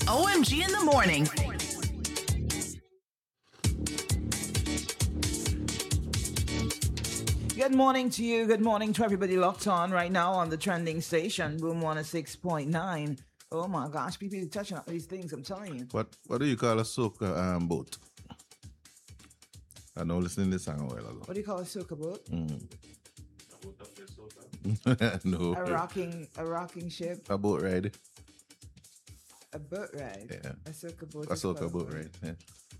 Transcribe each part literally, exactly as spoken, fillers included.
O M G in the morning. Good morning to you. Good morning to everybody locked on right now on the trending station, Boom one oh six point nine. Oh my gosh, people are touching up these things, I'm telling you. What what do you call a soca um, boat? I know listening to this song a while ago. What do you call a soca boat? Mm. A no. rocking a rocking ship? A boat ride. A boat ride? Yeah. A soca boat? A is soca called boat ride. Yeah.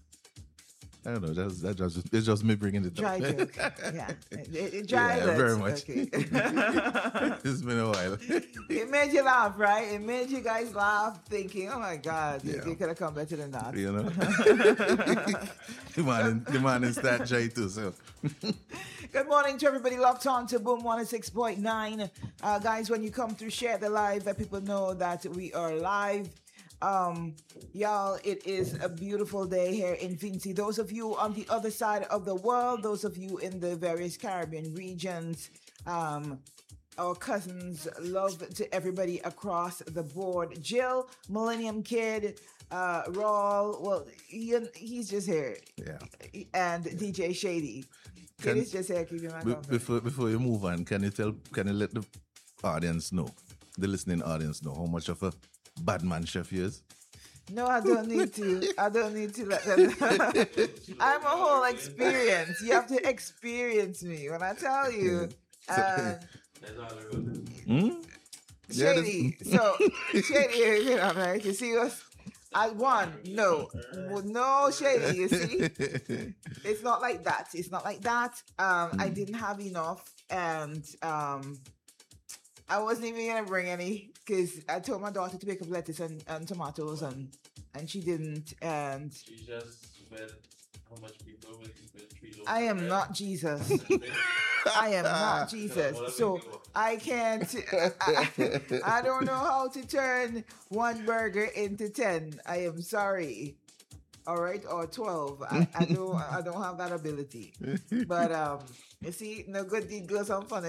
I don't know. That's that just it's just me bringing it Dry up. joke. Yeah. It, it, it dry Yeah, looks. very much. Okay. It's been a while. It made you laugh, right? It made you guys laugh, thinking, "Oh my God, Yeah. you could have come better than that." You know. the man, the man is that dry too. So. Good morning to everybody locked on to Boom one oh six point nine. Uh, guys, when you come through, share the live, let people know that we are live. Um, y'all, it is a beautiful day here in Vinci. Those of you on the other side of the world, those of you in the various Caribbean regions, um, our cousins, love to everybody across the board. Jill, Millennium Kid, uh, Rawl, well, he, he's just here. Yeah. And D J Shady. Kid is just here keeping my be, company. before before you move on, can you tell? Can you let the audience know, the listening audience know, how much of a bad man chef he is? No, I don't need to. I don't need to let them know. I'm a whole experience. You have to experience me when I tell you. Uh, Hmm? Yeah, Shady. So, Shady, you know, right? You see us? I won. No. No, Shady, you see? It's not like that. It's not like that. Um, I didn't have enough. And um, I wasn't even going to bring any because I told my daughter to pick up lettuce and, and tomatoes and, and she didn't. And She just fed how much people with, with three loaves I of am bread. not Jesus. I am not Jesus. So I can't, I, I don't know how to turn one burger into ten. I am sorry. All right, or twelve. I, I don't I don't have that ability. But um you see, no good deed goes unpunished.